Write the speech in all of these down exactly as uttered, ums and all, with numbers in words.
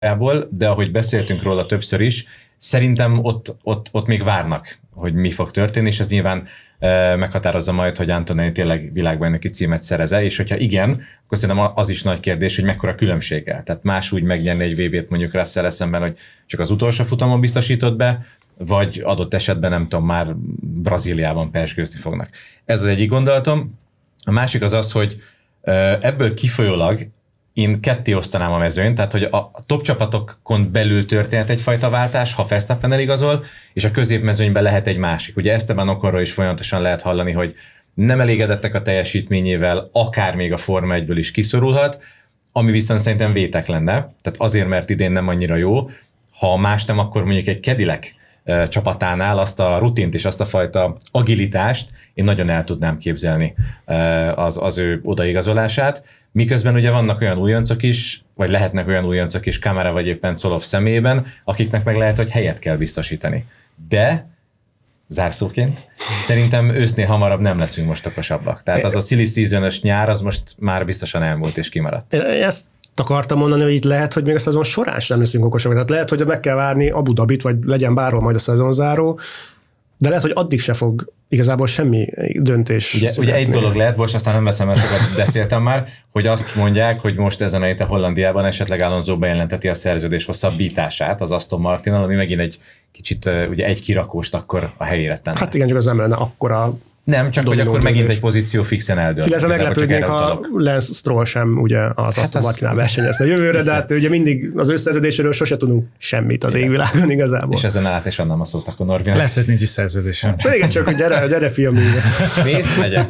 de ahogy beszéltünk róla többször is, szerintem ott, ott, ott még várnak, hogy mi fog történni, és ez nyilván e, meghatározza majd, hogy Antonelli tényleg világbajnoki címet szerez-e, és hogyha igen, akkor szerintem az is nagy kérdés, hogy mekkora különbséggel. Tehát más úgy megnyerni egy vé bét mondjuk Russell szemben, hogy csak az utolsó futamon biztosított be, vagy adott esetben nem tudom, már Brazíliában pezsgőzni fognak. Ez az egyik gondolatom. A másik az az, hogy ebből kifolyólag én ketté osztanám a mezőnyt, tehát hogy a top csapatokon belül történhet egyfajta váltás, ha Verstappen eligazol, és a középmezőnyben lehet egy másik. Ugye Esteban Oconról is folyamatosan lehet hallani, hogy nem elégedettek a teljesítményével, akár még a Forma egyből is kiszorulhat, ami viszont szerintem vétek lenne, tehát azért, mert idén nem annyira jó, ha más nem, akkor mondjuk egy Cadillac csapatánál azt a rutint és azt a fajta agilitást én nagyon el tudnám képzelni az, az ő odaigazolását. Miközben ugye vannak olyan újoncok is, vagy lehetnek olyan újoncok is Kamara vagy éppen Colov személyében, akiknek meg lehet, hogy helyet kell biztosítani. De zárszóként szerintem ősznél hamarabb nem leszünk most okosabbak. Tehát az a silly season-ös nyár az most már biztosan elmúlt és kimaradt. Ezt akartam mondani, hogy itt lehet, hogy még a szezon során sem leszünk okosabbak. Tehát lehet, hogy meg kell várni Abu Dhabit, vagy legyen bárhol majd a szezonzáró, de lehet, hogy addig se fog igazából semmi döntés. Ugye, ugye egy dolog lehet, most aztán nem veszem el, sokat beszéltem már, hogy azt mondják, hogy most ezen a héten Hollandiában esetleg Alonso bejelenteti a szerződés hosszabbítását az Aston Martinnal, ami megint egy kicsit ugye egy kirakóst akkor a helyére tenne. Hát igen, csak az nem lenne akkora. Nem, csak hogy akkor döntés. Megint egy pozíció fixen eldől. Illetve meglepődnék, ha Lance Stroll sem ugye az hát Aston Martinnál versenyezne jövőre, de hát ugye mindig az összeszerződésről sose tudunk semmit az égvilágon igazából. És ezen át és annál a szót akkor Norvinak. Lehet, hogy nincs is szerződésem. Igen, csak hogy gyere, gyere fiam, mész, megyek.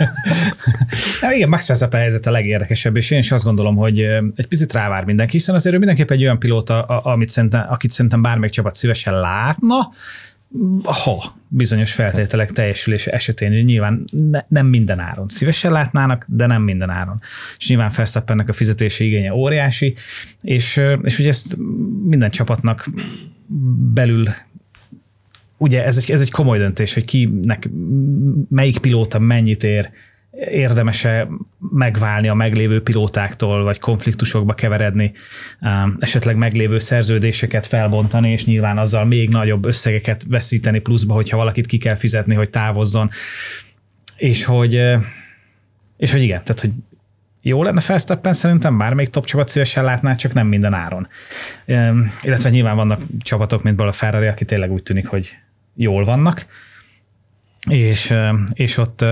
Igen, Max Verstappen helyzet a legérdekesebb, és én is azt gondolom, hogy egy picit rávár mindenki, hiszen azért ő mindenképp egy olyan pilóta, amit szerintem, akit szerintem bármelyik csapat szívesen látna, ha bizonyos feltételek teljesülése esetén, nyilván ne, nem minden áron. Szívesen látnának, de nem minden áron. És nyilván Verstappennek a fizetési igénye óriási, és, és ugye ezt minden csapatnak belül, ugye ez egy, ez egy komoly döntés, hogy kinek, melyik pilóta mennyit ér, érdemes-e megválni a meglévő pilótáktól, vagy konfliktusokba keveredni, esetleg meglévő szerződéseket felbontani, és nyilván azzal még nagyobb összegeket veszíteni pluszba, hogyha valakit ki kell fizetni, hogy távozzon. És hogy, és hogy igen, tehát hogy jó lenne Verstappen, szerintem bármelyik top csapat szívesen látná, csak nem minden áron. Illetve nyilván vannak csapatok, mint a Ferrari, aki tényleg úgy tűnik, hogy jól vannak, és, és ott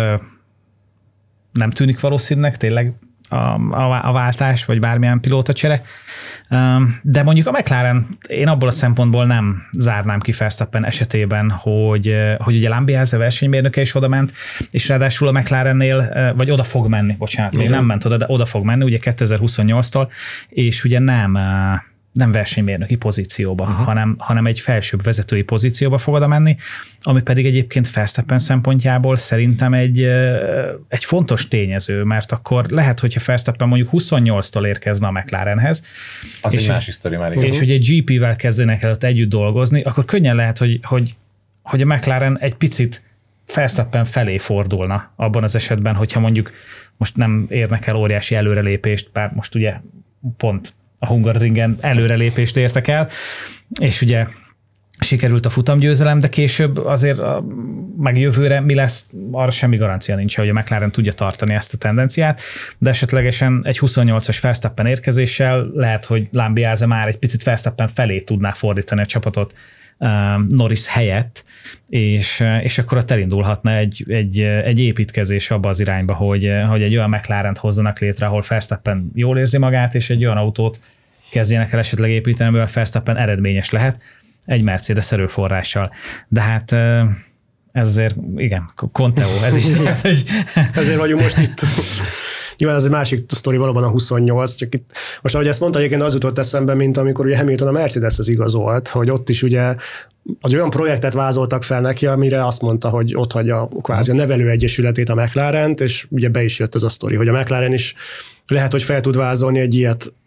nem tűnik valószínűleg tényleg a, a, a váltás, vagy bármilyen pilótacsere. De mondjuk a McLaren, én abból a szempontból nem zárnám ki Verstappen esetében, hogy, hogy ugye Lambiase versenymérnöke is oda ment, és ráadásul a McLarennél, vagy oda fog menni, bocsánat, még nem ment oda, de oda fog menni, ugye kétezer-huszonnyolctól, és ugye nem... nem versenymérnöki pozícióba, uh-huh. hanem, hanem egy felsőbb vezetői pozícióba fog oda menni, ami pedig egyébként Verstappen szempontjából szerintem egy, egy fontos tényező, mert akkor lehet, hogyha Verstappen mondjuk huszonnyolctól érkezne a McLarenhez, az és, egy másik sztori már, igen. És ugye gé pé-vel kezdenek előtt együtt dolgozni, akkor könnyen lehet, hogy, hogy, hogy a McLaren egy picit Verstappen felé fordulna abban az esetben, hogyha mondjuk most nem érnek el óriási előrelépést, bár most ugye pont a Hungaroringen előrelépést értek el, és ugye sikerült a futamgyőzelem, de később azért a, meg jövőre mi lesz, arra semmi garancia nincs, hogy a McLaren tudja tartani ezt a tendenciát, de esetlegesen egy huszonnyolcas Verstappen érkezéssel lehet, hogy Lambiase már egy picit Verstappen felé tudná fordítani a csapatot uh, Norris helyett, és, és akkor ott elindulhatna egy, egy, egy építkezés abba az irányba, hogy, hogy egy olyan McLarent hozzanak létre, ahol Verstappen jól érzi magát, és egy olyan autót kezdjenek el esetleg építeni, amivel Verstappen eredményes lehet egy Mercedes erőforrással. De hát ez azért, igen, Conteo, ez is lehet, hogy... Ezért vagyunk most itt. Nyilván az egy másik sztori valóban a huszonnyolc, csak itt, most ahogy ezt mondta, egyébként az jutott eszembe, mint amikor ugye Hamilton a Mercedeshez igazolt, hogy ott is ugye egy olyan projektet vázoltak fel neki, amire azt mondta, hogy ott hagyja kvázi a nevelőegyesületét, a McLarent, és ugye be is jött ez a sztori, hogy a McLaren is lehet, hogy fel tud vázolni egy ilyet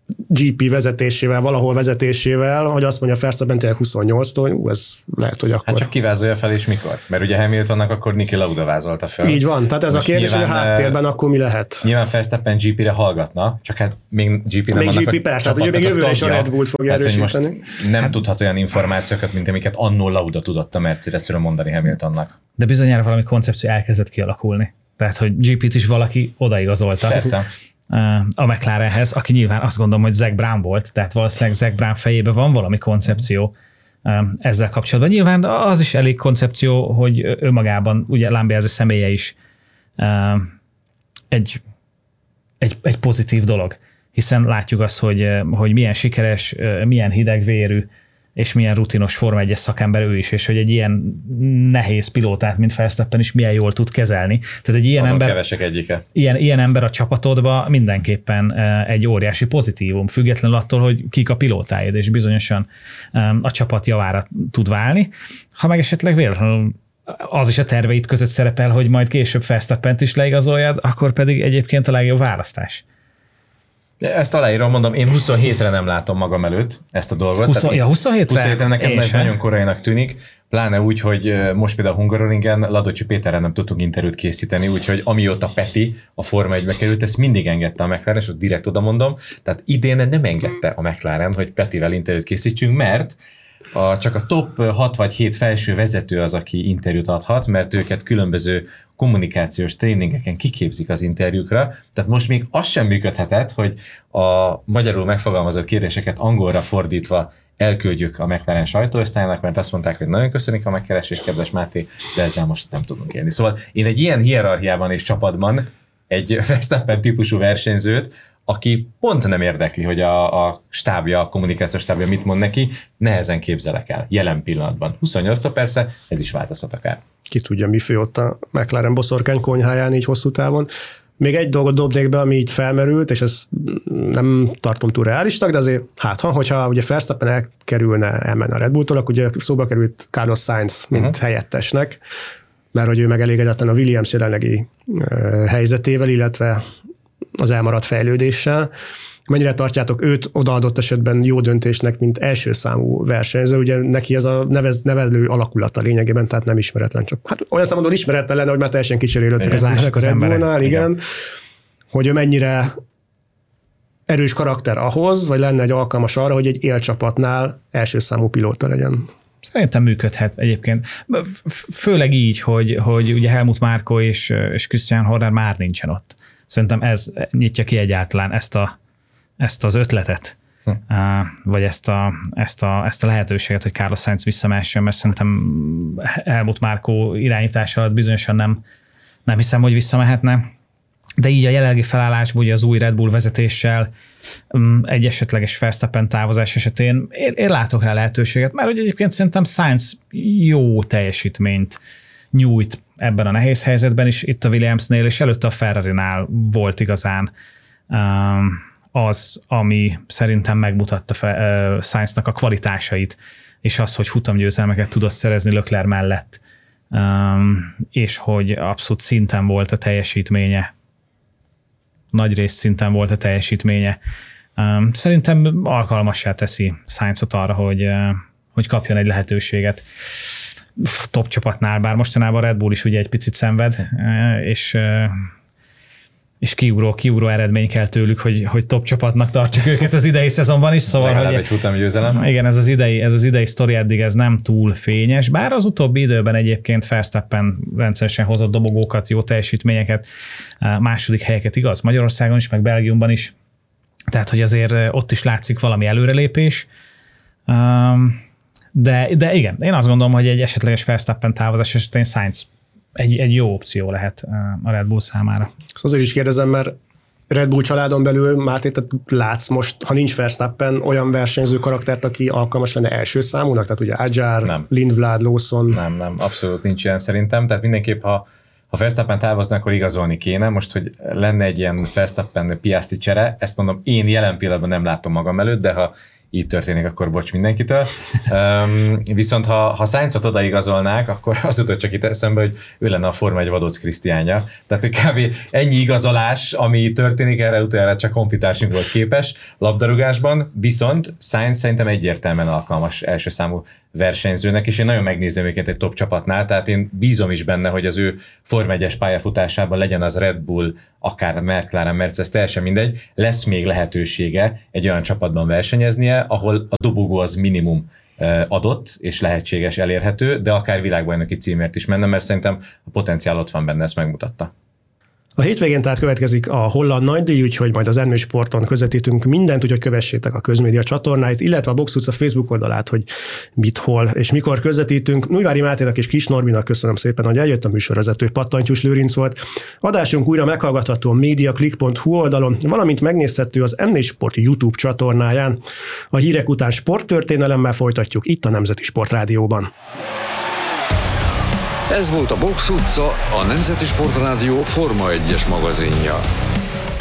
gé pé vezetésével, valahol vezetésével, hogy azt mondja Verstappen tényleg huszonnyolctól, ú, ez lehet, hogy akkor... Hát csak kivázolja fel, és mikor? Mert ugye Hamiltonnak akkor Niki Lauda vázolta fel. Így van, tehát ez most a kérdés, hogy a háttérben akkor mi lehet? Nyilván Verstappen gé pére hallgatna, csak hát még gé pé nem még annak gé pé a persze, hát ugye még jövőre is a Red Bullt fogja tehát, erősíteni. Hogy most nem hát... tudhat olyan információkat, mint amiket annól Lauda tudott a Mercedesről mondani Hamiltonnak. De bizonyára valami koncepció elkezdett kialakulni. Tehát, hogy gé pét is valaki odaigazolta. Persze. A McLarenhez, aki nyilván azt gondolom, hogy Zach Brown volt, tehát valószínűleg Zach Brown fejében van valami koncepció ezzel kapcsolatban. Nyilván az is elég koncepció, hogy önmagában, ugye Lambiase személye is egy, egy, egy pozitív dolog, hiszen látjuk azt, hogy, hogy milyen sikeres, milyen hidegvérű, és milyen rutinos Forma egyes szakember ő is, és hogy egy ilyen nehéz pilótát, mint Verstappen is milyen jól tud kezelni. Tehát egy ilyen Azon ember, kevesek egyike. Ilyen, ilyen ember a csapatodban mindenképpen egy óriási pozitívum, függetlenül attól, hogy kik a pilótáid, és bizonyosan a csapat javára tud válni. Ha meg esetleg véletlenül az is a terveid között szerepel, hogy majd később Verstappent is leigazoljad, akkor pedig egyébként a legjobb választás. Ezt aláírom, mondom, én huszonhétre nem látom magam előtt ezt a dolgot. húsz, ja, huszonhétre? huszonhétre nekem ez nagyon korainak tűnik, pláne úgy, hogy most például Hungaroringen Ladocsi Péterrel nem tudtunk interjút készíteni, úgyhogy amióta Peti a Forma egybe került, ezt mindig engedte a McLaren, és ott direkt oda mondom, tehát idén nem engedte a McLaren, hogy Petivel interjút készítsünk, mert a, csak a top hat vagy hét felső vezető az, aki interjút adhat, mert őket különböző kommunikációs tréningeken kiképzik az interjúkra, tehát most még az sem működhetett, hogy a magyarul megfogalmazott kérdéseket angolra fordítva elküldjük a McLaren sajtóosztályának, mert azt mondták, hogy nagyon köszönik a megkeresést, kedves Máté, de ezzel most nem tudunk élni. Szóval én egy ilyen hierarchiában és csapatban egy Verstappen típusú versenyzőt, aki pont nem érdekli, hogy a, a stábja, a kommunikációs stábja mit mond neki, nehezen képzelek el, jelen pillanatban. huszonnyolctól persze, ez is változhat akár. Ki tudja, mi fő ott a McLaren boszorkány konyháján így hosszú távon. Még egy dolgot dobnék be, ami így felmerült, és ezt nem tartom túl reálisnak, de azért hát, hogyha ugye Verstappen elkerülne, elmenne a Red Bulltól, akkor ugye szóba került Carlos Sainz, mint uh-huh. helyettesnek, mert hogy ő meg elégedetlen a Williams jelenlegi helyzetével, illetve az elmaradt fejlődéssel. Mennyire tartjátok őt odaadott esetben jó döntésnek, mint első számú versenyző? Ugye neki ez a nevez, nevelő alakulata lényegében, tehát nem ismeretlen. Csak, hát olyan számodon ismeretlen lenne, hogy már teljesen kicserélődtek az másik a Red Bullnál, igen. igen. Hogy ő mennyire erős karakter ahhoz, vagy lenne egy alkalmas arra, hogy egy élcsapatnál első számú pilóta legyen? Szerintem működhet egyébként. Főleg így, hogy, hogy ugye Helmut Márko és, és Christian Horner már nincsen ott. Szerintem ez nyitja ki egyáltalán ezt, a, ezt az ötletet, hm. vagy ezt a, ezt, a, ezt a lehetőséget, hogy Carlos Sainz visszamessen, mert szerintem Helmut Márko irányítása alatt bizonyosan nem, nem hiszem, hogy visszamehetne. De így a jelenlegi felállásban, ugye az új Red Bull vezetéssel, egy esetleges Verstappen távozás esetén én, én látok rá lehetőséget, mert hogy egyébként szerintem Sainz jó teljesítményt nyújt ebben a nehéz helyzetben is, itt a Williamsnél, és előtte a Ferrarinál volt igazán az, ami szerintem megmutatta Sainznak a kvalitásait, és az, hogy futamgyőzelmeket tudott szerezni Leclerc mellett, és hogy abszolút szinten volt a teljesítménye. Nagy részt szinten volt a teljesítménye. Szerintem alkalmassá teszi Sainzot arra, hogy, hogy kapjon egy lehetőséget top csapatnál, bár mostanában a Red Bull is ugye egy picit szenved, és, és kiugró, kiugró eredmény kell tőlük, hogy, hogy top csapatnak tartsuk őket az idei szezonban is. Szóval, legalább hogy egy futamgyőzelem. Igen, ez az idei, ez az idei sztori eddig ez nem túl fényes, bár az utóbbi időben egyébként Verstappen rendszeresen hozott dobogókat, jó teljesítményeket, második helyeket igaz, Magyarországon is, meg Belgiumban is, tehát hogy azért ott is látszik valami előrelépés. De, de igen, én azt gondolom, hogy egy esetleges Verstappen távozás esetén Sainz egy, egy jó opció lehet a Red Bull számára. Ezt azért is kérdezem, mert Red Bull családon belül, Máté, látsz most, ha nincs Verstappen, olyan versenyző karaktert, aki alkalmas lenne első számúnak? Tehát ugye Adjar, Lindblad, Lawson. Nem, nem, abszolút nincs ilyen szerintem. Tehát mindenképp, ha, ha Verstappen távozna, akkor igazolni kéne. Most, hogy lenne egy ilyen Verstappen Piastri csere, ezt mondom, én jelen pillanatban nem látom magam előtt, de ha így történik, akkor bocs mindenkitől. Um, viszont ha, ha Sainzot odaigazolnák, akkor az jutott csak itt eszembe, hogy ő lenne a Forma egy Vadóc Krisztiánja. Tehát, hogy kb. Ennyi igazolás, ami történik, erre utána csak honfitársunk volt képes labdarúgásban, viszont Sainz szerintem egyértelműen alkalmas első számú versenyzőnek, és én nagyon megnézem őket egy top csapatnál, tehát én bízom is benne, hogy az ő Forma egyes pályafutásában legyen az Red Bull, akár McLaren, Mercedes, teljesen mindegy, lesz még lehetősége egy olyan csapatban versenyeznie, ahol a dobogó az minimum adott, és lehetséges, elérhető, de akár világbajnoki címért is menne, mert szerintem a potenciál ott van benne, ezt megmutatta. A hétvégén tehát következik a holland nagydíj, úgyhogy majd az em négy Sporton közvetítünk mindent, úgyhogy kövessétek a Közmédia csatornáit, illetve a Box Utca Facebook oldalát, hogy mit, hol és mikor közvetítünk. Újvári Máténak és Kis Norbinak köszönöm szépen, hogy eljött, a műsorvezető Pattantyús Lőrinc volt. Adásunk újra meghallgatható a mediaclick pont hu oldalon, valamint megnézhető az em négy Sport YouTube csatornáján. A hírek után sporttörténelemmel folytatjuk itt a Nemzeti Sportrádióban. Ez volt a Box Utca, a Nemzeti Sportrádió Forma egyes magazinja.